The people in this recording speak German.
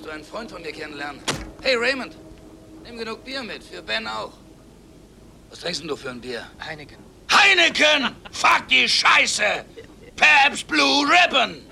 du einen Freund von mir kennenlernen? Hey, Raymond, nimm genug Bier mit, für Ben auch. Was trinkst denn du für ein Bier? Heineken. Heineken! Fuck die Scheiße! Pabst Blue Ribbon!